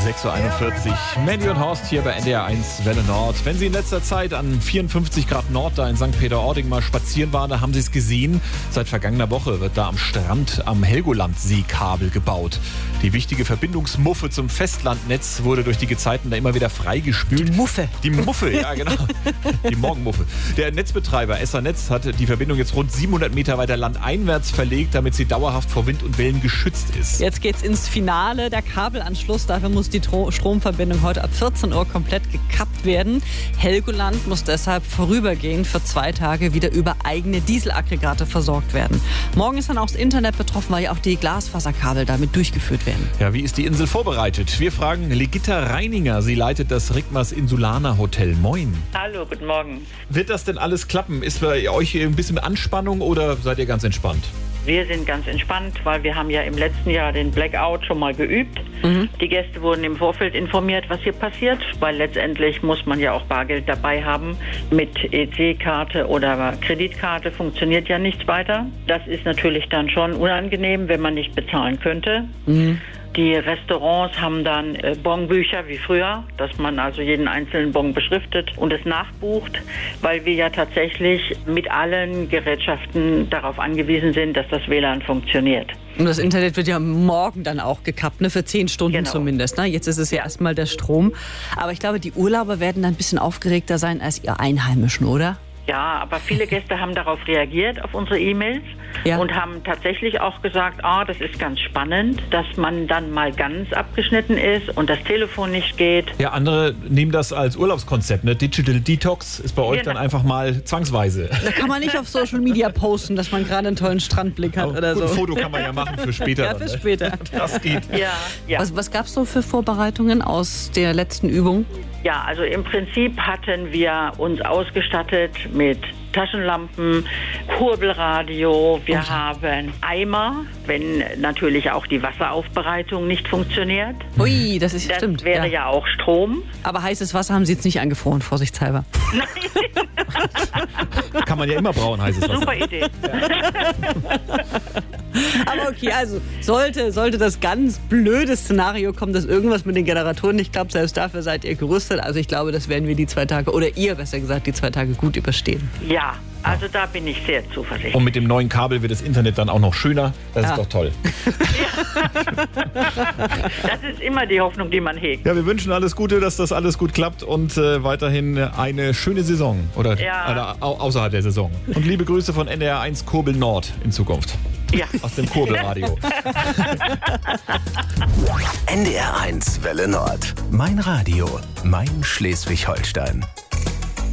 6.41 Uhr. Mandy und Horst hier bei NDR 1 Welle Nord. Wenn Sie in letzter Zeit an 54 Grad Nord da in St. Peter-Ording mal spazieren waren, da haben Sie es gesehen. Seit vergangener Woche wird da am Strand am Helgoland-See Kabel gebaut. Die wichtige Verbindungsmuffe zum Festlandnetz wurde durch die Gezeiten da immer wieder freigespült. Die Muffe. Die Muffe, ja genau. Die Morgenmuffe. Der Netzbetreiber SA-Netz hat die Verbindung jetzt rund 700 Meter weiter landeinwärts verlegt, damit sie dauerhaft vor Wind und Wellen geschützt ist. Jetzt geht's ins Finale. Der Kabelanschluss, dafür muss die Stromverbindung heute ab 14 Uhr komplett gekappt werden. Helgoland muss deshalb vorübergehend für 2 Tage wieder über eigene Dieselaggregate versorgt werden. Morgen ist dann auch das Internet betroffen, weil ja auch die Glasfaserkabel damit durchgeführt werden. Ja, wie ist die Insel vorbereitet? Wir fragen Legitta Reininger. Sie leitet das Rigmas Insulaner Hotel. Moin. Hallo, guten Morgen. Wird das denn alles klappen? Ist bei euch ein bisschen Anspannung oder seid ihr ganz entspannt? Wir sind ganz entspannt, weil wir haben ja im letzten Jahr den Blackout schon mal geübt. Die Gäste wurden im Vorfeld informiert, was hier passiert, weil letztendlich muss man ja auch Bargeld dabei haben. Mit EC-Karte oder Kreditkarte funktioniert ja nichts weiter. Das ist natürlich dann schon unangenehm, wenn man nicht bezahlen könnte. Die Restaurants haben dann Bonbücher wie früher, dass man also jeden einzelnen Bon beschriftet und es nachbucht, weil wir ja tatsächlich mit allen Gerätschaften darauf angewiesen sind, dass das WLAN funktioniert. Und das Internet wird ja morgen dann auch gekappt, ne? Für 10 Stunden Genau. zumindest. Ne? Jetzt ist es ja erstmal der Strom. Aber ich glaube, die Urlauber werden dann ein bisschen aufgeregter sein als ihr Einheimischen, oder? Ja, aber viele Gäste haben darauf reagiert, auf unsere E-Mails, und haben tatsächlich auch gesagt, das ist ganz spannend, dass man dann mal ganz abgeschnitten ist und das Telefon nicht geht. Ja, andere nehmen das als Urlaubskonzept. Ne? Digital Detox ist bei euch dann einfach mal zwangsweise. Da kann man nicht auf Social Media posten, dass man gerade einen tollen Strandblick hat oder so. Ein Foto kann man ja machen für später. Ja, dann, für ne? später. Das geht. Ja. Was gab es so für Vorbereitungen aus der letzten Übung? Ja, also im Prinzip hatten wir uns ausgestattet mit Taschenlampen, Kurbelradio, wir haben Eimer, wenn natürlich auch die Wasseraufbereitung nicht funktioniert. Ui, das ist Das stimmt. wäre ja auch Strom. Aber heißes Wasser haben Sie jetzt nicht angefroren, vorsichtshalber. Kann man ja immer brauen, heißt es. Super Idee. Aber okay, also sollte das ganz blöde Szenario kommen, dass irgendwas mit den Generatoren nicht klappt, selbst dafür seid ihr gerüstet. Also ich glaube, das werden wir die 2 Tage, oder ihr besser gesagt, die 2 Tage gut überstehen. Ja, also da bin ich sehr zuversichtlich. Und mit dem neuen Kabel wird das Internet dann auch noch schöner. Das ist doch toll. Das ist immer die Hoffnung, die man hegt. Ja, wir wünschen alles Gute, dass das alles gut klappt und weiterhin eine schöne Saison oder außerhalb der Saison. Und liebe Grüße von NDR 1 Kurbel Nord in Zukunft. Ja. Aus dem Kurbelradio. NDR 1 Welle Nord. Mein Radio, mein Schleswig-Holstein.